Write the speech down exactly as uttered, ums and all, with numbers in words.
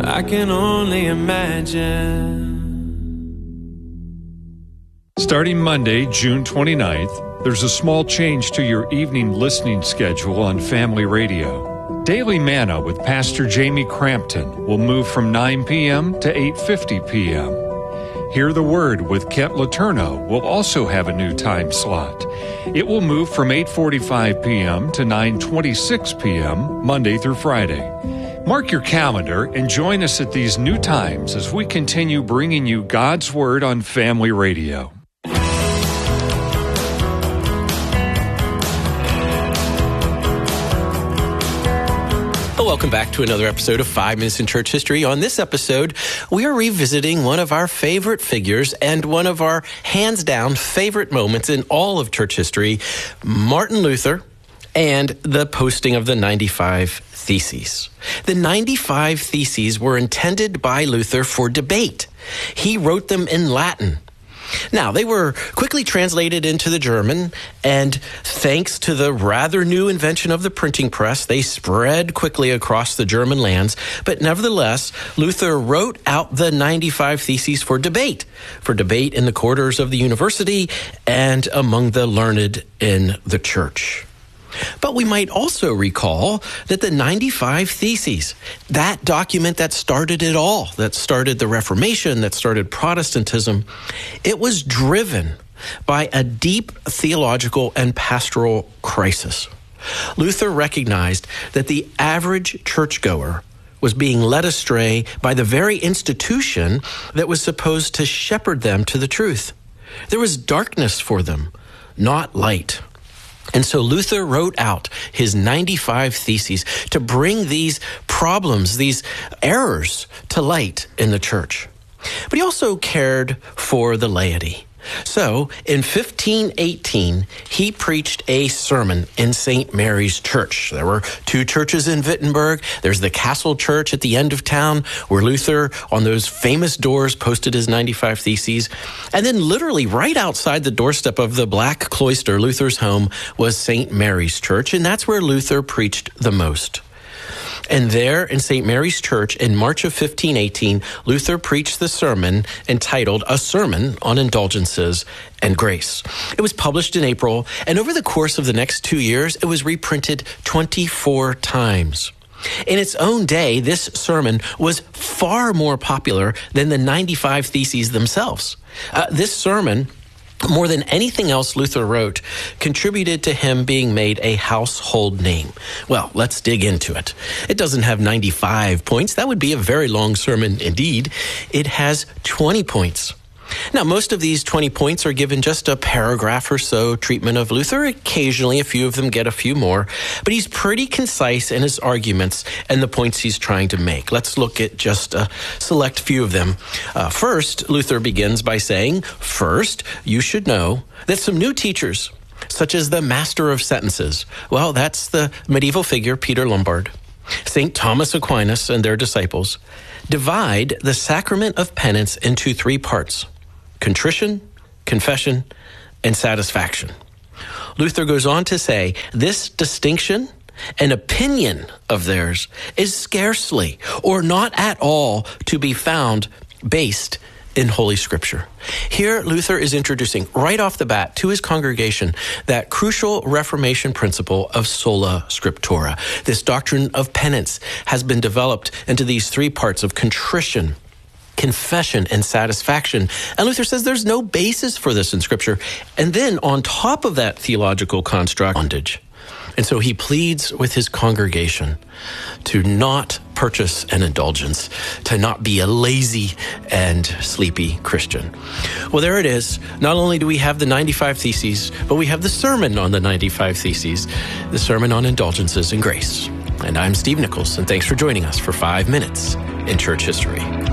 I can only imagine. Starting Monday, June twenty-ninth, there's a small change to your evening listening schedule on Family Radio. Daily Manna with Pastor Jamie Crampton will move from nine p.m. to eight fifty p.m. Hear the Word with Kent Letourneau will also have a new time slot. It will move from eight forty-five p.m. to nine twenty-six p.m. Monday through Friday. Mark your calendar and join us at these new times as we continue bringing you God's Word on Family Radio. Welcome back to another episode of Five Minutes in Church History. On this episode, we are revisiting one of our favorite figures and one of our hands-down favorite moments in all of church history, Martin Luther and the posting of the ninety-five Theses. The ninety-five Theses were intended by Luther for debate. He wrote them in Latin. Now, they were quickly translated into the German, and thanks to the rather new invention of the printing press, they spread quickly across the German lands. But nevertheless, Luther wrote out the ninety-five Theses for debate, for debate in the corridors of the university and among the learned in the church. But we might also recall that the ninety-five Theses, that document that started it all, that started the Reformation, that started Protestantism, it was driven by a deep theological and pastoral crisis. Luther recognized that the average churchgoer was being led astray by the very institution that was supposed to shepherd them to the truth. There was darkness for them, not light. And so Luther wrote out his ninety-five Theses to bring these problems, these errors to light in the church. But he also cared for the laity. So in fifteen eighteen, he preached a sermon in Saint Mary's Church. There were two churches in Wittenberg. There's the Castle Church at the end of town, where Luther, on those famous doors, posted his ninety-five Theses. And then literally right outside the doorstep of the Black Cloister, Luther's home, was Saint Mary's Church, and that's where Luther preached the most. And there in Saint Mary's Church in March of fifteen eighteen, Luther preached the sermon entitled A Sermon on Indulgences and Grace. It was published in April, and over the course of the next two years, it was reprinted twenty-four times. In its own day, this sermon was far more popular than the ninety-five Theses themselves. Uh, this sermon, more than anything else Luther wrote, contributed to him being made a household name. Well, let's dig into it. It doesn't have ninety-five points. That would be a very long sermon indeed. It has twenty points. Now, most of these twenty points are given just a paragraph or so treatment of Luther. Occasionally, a few of them get a few more, but he's pretty concise in his arguments and the points he's trying to make. Let's look at just a select few of them. Uh, first, Luther begins by saying, first, you should know that some new teachers, such as the Master of Sentences, well, that's the medieval figure Peter Lombard, Saint Thomas Aquinas and their disciples, divide the sacrament of penance into three parts: contrition, confession, and satisfaction. Luther goes on to say, this distinction, an opinion of theirs, is scarcely or not at all to be found based in Holy Scripture. Here, Luther is introducing right off the bat to his congregation that crucial Reformation principle of sola scriptura. This doctrine of penance has been developed into these three parts of contrition, confession, and satisfaction. And Luther says there's no basis for this in Scripture. And then on top of that theological construct, bondage. And so he pleads with his congregation to not purchase an indulgence, to not be a lazy and sleepy Christian. Well, there it is. Not only do we have the ninety-five Theses, but we have the sermon on the ninety-five Theses, the sermon on indulgences and grace. And I'm Steve Nichols, and thanks for joining us for Five Minutes in Church History.